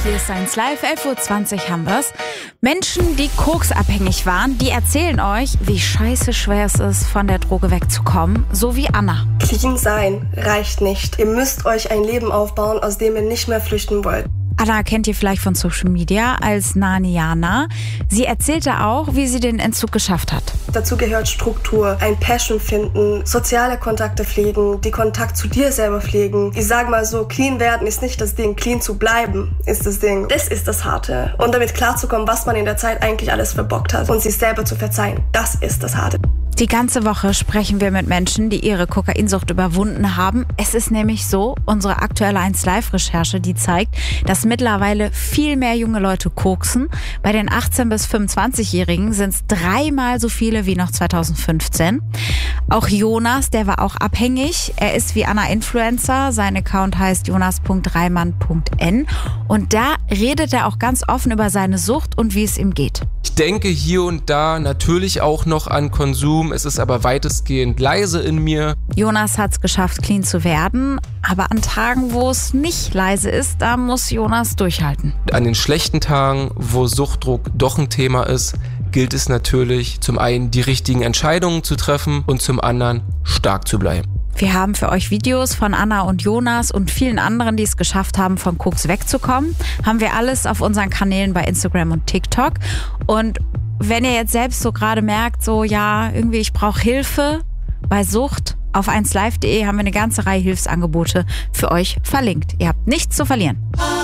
Hier ist 1 Live, 11.20 Uhr haben wir's. Menschen, die koksabhängig waren, die erzählen euch, wie scheiße schwer es ist, von der Droge wegzukommen. So wie Anna. Clean sein reicht nicht. Ihr müsst euch ein Leben aufbauen, aus dem ihr nicht mehr flüchten wollt. Anna kennt ihr vielleicht von Social Media als Naniana. Sie erzählte auch, wie sie den Entzug geschafft hat. Dazu gehört Struktur, ein Passion finden, soziale Kontakte pflegen, die Kontakt zu dir selber pflegen. Ich sage mal so, clean werden ist nicht das Ding, clean zu bleiben ist das Ding. Das ist das Harte. Und damit klarzukommen, was man in der Zeit eigentlich alles verbockt hat und sich selber zu verzeihen, das ist das Harte. Die ganze Woche sprechen wir mit Menschen, die ihre Kokainsucht überwunden haben. Es ist nämlich so, unsere aktuelle 1Live-Recherche, die zeigt, dass mittlerweile viel mehr junge Leute koksen. Bei den 18- bis 25-Jährigen sind es 3-mal so viele wie noch 2015. Auch Jonas, der war auch abhängig. Er ist wie Anna Influencer. Sein Account heißt jonas.reimann.n. Und da redet er auch ganz offen über seine Sucht und wie es ihm geht. Ich denke hier und da natürlich auch noch an Konsum. Es ist aber weitestgehend leise in mir. Jonas hat es geschafft, clean zu werden. Aber an Tagen, wo es nicht leise ist, da muss Jonas durchhalten. An den schlechten Tagen, wo Suchtdruck doch ein Thema ist, gilt es natürlich, zum einen die richtigen Entscheidungen zu treffen und zum anderen stark zu bleiben. Wir haben für euch Videos von Anna und Jonas und vielen anderen, die es geschafft haben, von Koks wegzukommen. Haben wir alles auf unseren Kanälen bei Instagram und TikTok. Und wenn ihr jetzt selbst so gerade merkt, so ja, irgendwie ich brauche Hilfe bei Sucht, auf 1live.de haben wir eine ganze Reihe Hilfsangebote für euch verlinkt. Ihr habt nichts zu verlieren.